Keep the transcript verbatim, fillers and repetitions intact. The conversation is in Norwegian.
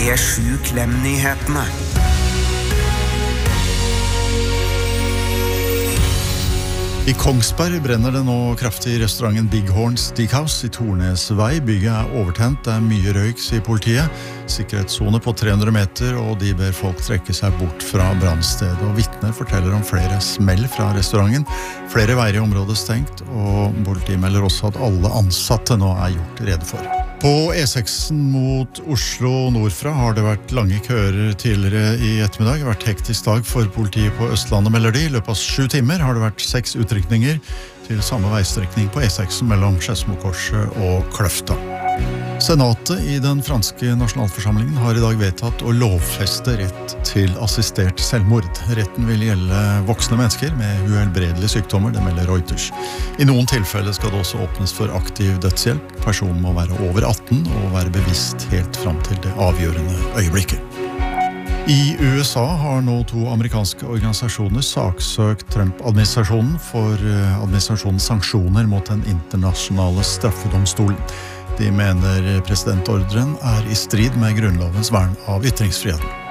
P sju Klem-nyhetene. I Kongsberg brenner det nå kraftig i restauranten Big Horn Steakhouse i Tornesvei. Bygget er overtent, det er mye røyk, sier politiet. Sikkerhetszone på tre hundre meter, og de ber folk trekke seg bort fra brannstedet. Og vitner forteller om flere smell fra restauranten. Flere veier i området stengt, og politiet melder også at alle ansatte nå er gjort rede for. På E seks mot Oslo nordfra har det vært lange køer tidligere i ettermiddag. Det har vært hektisk dag for politiet på Østlandet, melder de. I løpet av sju timer har det vært seks utrykninger til samme veistrekning på E seks mellom Skedsmokorset og Kløfta. Senatet i den franske nasjonalforsamlingen har i dag vedtatt å lovfeste rett til assistert selvmord. Retten vil gjelde voksne mennesker med uhelbredelige sykdommer, det melder Reuters. I noen tilfeller skal det også åpnes for aktiv dødshjelp. Personen må være over atten og være bevisst helt fram til det avgjørende øyeblikket. I U S A har nå to amerikanske organisasjoner saksøkt Trump-administrasjonen for administrasjonens sanksjoner mot den internasjonale straffedomstolen. De mener presidentordren er i strid med grunnlovens vern av ytringsfriheten.